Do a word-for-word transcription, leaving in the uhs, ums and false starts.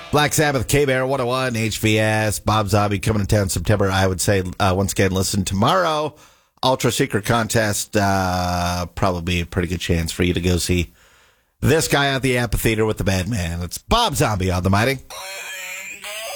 Black Sabbath, K-Bear, one oh one, H V S, Bob Zombie coming to town in September. I would say, uh, once again, listen tomorrow. Ultra Secret Contest, uh, probably a pretty good chance for you to go see this guy at the amphitheater with the bad man. It's Bob Zombie on the Mighty.